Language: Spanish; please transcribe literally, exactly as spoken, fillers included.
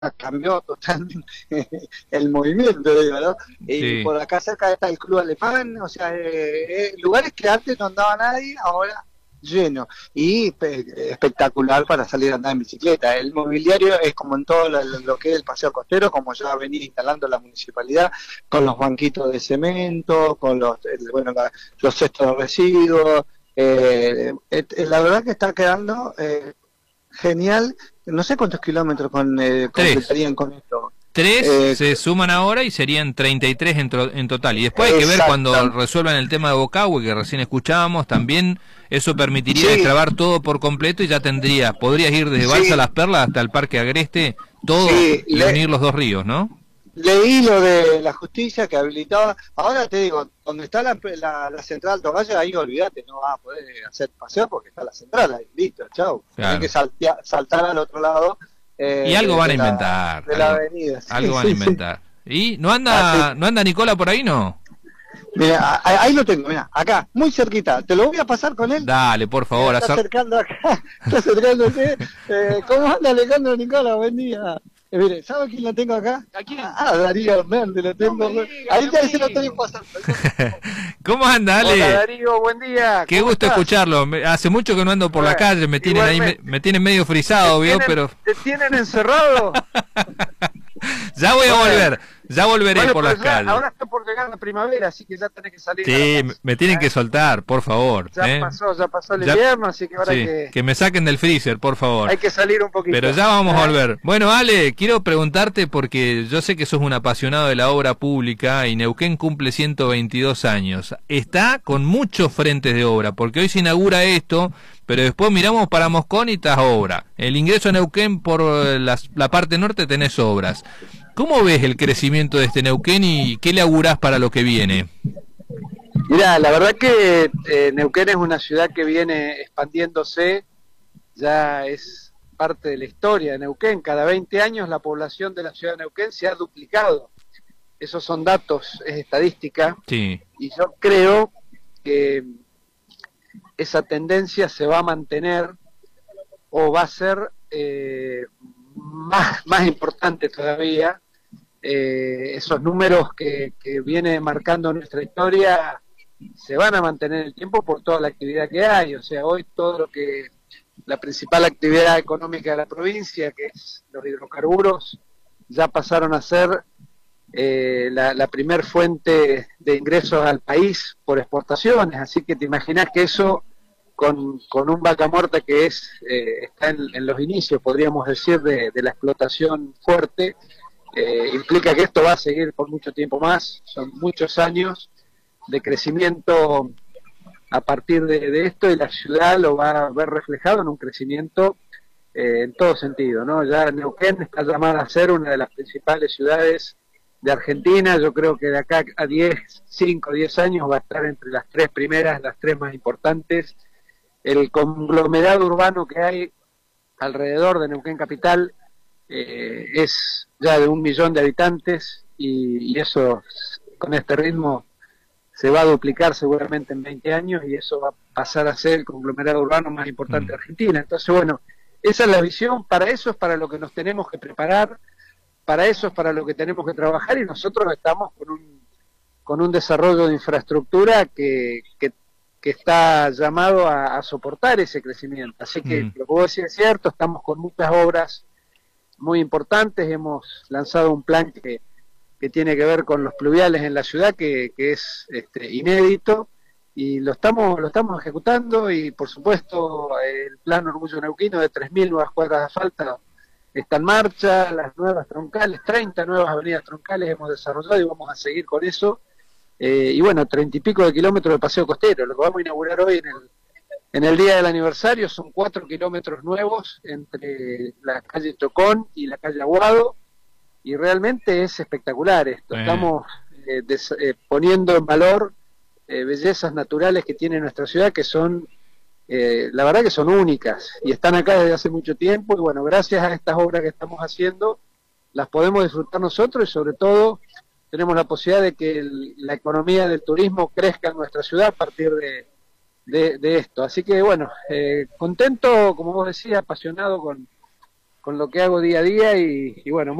cambió totalmente el movimiento, digo, ¿no? Y Sí. por acá cerca está el club alemán, o sea, eh, eh, lugares que antes no andaba nadie, ahora lleno. Y pe- espectacular para salir a andar en bicicleta. El mobiliario es como en todo lo, lo que es el paseo costero, como ya venía instalando la municipalidad, con los banquitos de cemento, con los, el- bueno, la- los cestos de residuos. Eh, eh, eh, la verdad que está quedando eh, genial. No sé cuántos kilómetros con, eh, Tres. completarían con esto. Tres Eh, se suman ahora y serían treinta y tres en, tro- en total. Y después hay que ver cuando exactamente. resuelvan el tema de Bocahue, que recién escuchábamos, también eso permitiría Sí, destrabar todo por completo y ya tendrías, podrías ir desde Balsa sí, Las Perlas hasta el Parque Agreste, todo sí. y Le, unir los dos ríos, ¿no? leí lo de la justicia que habilitaba. Ahora te digo, donde está la, la, la central Toalla, ahí olvídate, no vas a poder hacer paseo porque está la central ahí, listo, chao. Tenés que Claro. saltea, saltar al otro lado Y eh, algo de, van a de la, inventar, de la algo, avenida. Sí, algo van a sí, sí. inventar. ¿Y no Así, anda, no anda Nicola por ahí, no? mira, a- ahí lo tengo, mira, acá, muy cerquita. Te lo voy a pasar con él. Dale, por Mira, favor, está hacer... acercando acá, está acercándose. Eh, ¿Cómo anda Alejandro Nicola? Buen día. Eh, mire, ¿sabe quién lo tengo acá? ¿A quién? Ah, Darío Hernández lo tengo. No me digas, Ahí mi ya se lo estoy amigo. pasando. ahí ya se lo estoy pasando. ¿Cómo anda, Hola Ale? Darío, buen día. Qué ¿Cómo gusto estás? escucharlo. Me- Hace mucho que no ando por la Bueno, calle, me tienen ahí, me, igualmente. me tienen medio ¿Te frisado, ¿vio? tienen, Pero te tienen encerrado? ya voy a Bueno, volver, ya volveré bueno, por pero las ya, calles. ahora está por llegar la primavera, así que ya tenés que salir a la Sí, calle. me tienen ¿eh? que soltar, por favor. Ya ¿eh? pasó, ya pasó el Ya- invierno, así que ahora sí, hay, que, que me saquen del freezer, por favor. hay que salir un poquito. Pero ya vamos a ¿eh? volver. Bueno, Ale, quiero preguntarte porque yo sé que sos un apasionado de la obra pública y Neuquén cumple ciento veintidós años. Está con muchos frentes de obra, porque hoy se inaugura esto, pero después miramos para Moscón y estás obra. El ingreso a Neuquén por eh, las- la parte norte tenés obras. ¿Cómo ves el crecimiento de este Neuquén y qué le augurás para lo que viene? Mirá, la verdad que eh, Neuquén es una ciudad que viene expandiéndose, ya es parte de la historia de Neuquén. Cada veinte años la población de la ciudad de Neuquén se ha duplicado. Esos son datos, es estadística, Sí. y yo creo que esa tendencia se va a mantener o va a ser eh, más, más importante todavía. Eh, esos números que, que viene marcando nuestra historia se van a mantener en el tiempo por toda la actividad que hay. O sea, hoy todo lo que la principal actividad económica de la provincia, que es los hidrocarburos, ya pasaron a ser eh, la, la primer fuente de ingresos al país por exportaciones. Así que te imaginas que eso con, con un Vaca Muerta que es eh, está en, en los inicios, podríamos decir, de, de la explotación fuerte, eh, implica que esto va a seguir por mucho tiempo más. Son muchos años de crecimiento a partir de, de esto, y la ciudad lo va a ver reflejado en un crecimiento eh, en todo sentido, ¿no? Ya Neuquén está llamada a ser una de las principales ciudades de Argentina. Yo creo que de acá a diez, cinco, diez años va a estar entre las tres primeras, las tres más importantes. El conglomerado urbano que hay alrededor de Neuquén Capital eh, es ya de un millón de habitantes, y, y eso con este ritmo se va a duplicar seguramente en veinte años, y eso va a pasar a ser el conglomerado urbano más importante de Argentina. Entonces, bueno, esa es la visión. Para eso es para lo que nos tenemos que preparar, para eso es para lo que tenemos que trabajar, y nosotros estamos con un, con un desarrollo de infraestructura que, que, que está llamado a, a soportar ese crecimiento. Así que Mm. lo que vos decís es cierto, estamos con muchas obras muy importantes. Hemos lanzado un plan que que tiene que ver con los pluviales en la ciudad, que, que es este, inédito, y lo estamos lo estamos ejecutando. Y por supuesto el plan Orgullo Neuquino de tres mil nuevas cuadras de asfalto está en marcha, las nuevas troncales, treinta nuevas avenidas troncales hemos desarrollado y vamos a seguir con eso, eh, y bueno, treinta y pico de kilómetros de paseo costero. Lo que vamos a inaugurar hoy en el, en el día del aniversario son cuatro kilómetros nuevos entre la calle Chocón y la calle Aguado, y realmente es espectacular esto. Eh. Estamos eh, des, eh, poniendo en valor eh, bellezas naturales que tiene nuestra ciudad, que son, eh, la verdad que son únicas, y están acá desde hace mucho tiempo, y bueno, gracias a estas obras que estamos haciendo, las podemos disfrutar nosotros, y sobre todo tenemos la posibilidad de que el, la economía del turismo crezca en nuestra ciudad a partir de, de, de esto. Así que bueno, eh, contento, como vos decías, apasionado con con lo que hago día a día y, y bueno,